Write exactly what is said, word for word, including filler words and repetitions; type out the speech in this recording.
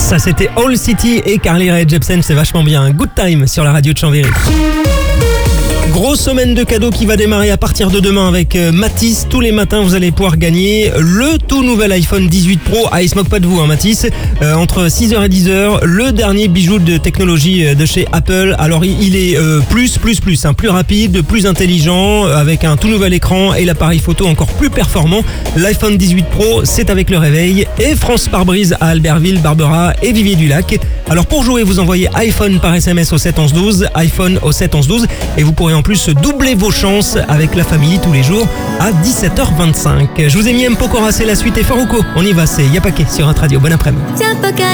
Ça c'était All City et Carly Rae Jepsen, c'est vachement bien. Good Time sur la radio de Chambéry. Grosse semaine de cadeaux qui va démarrer à partir de demain avec Mathis. Tous les matins, vous allez pouvoir gagner le tout nouvel iPhone dix-huit Pro. Ah, il se moque pas de vous, hein, Mathis. Euh, entre six heures et dix heures, le dernier bijou de technologie de chez Apple. Alors, il est euh, plus, plus, plus, hein, plus rapide, plus intelligent, avec un tout nouvel écran et l'appareil photo encore plus performant. L'iPhone dix-huit Pro, c'est avec le réveil. Et France Pare-Brise à Albertville, Barbera et Vivier-du-Lac. Alors, pour jouer, vous envoyez iPhone par S M S au sept onze douze, iPhone au sept onze douze, et vous pourrez en plus doubler vos chances avec la famille tous les jours à dix-sept heures vingt-cinq. Je vous ai mis M. Pokora, c'est la suite et Farouko. On y va, c'est Yapake sur Int Radio. Bon après-midi.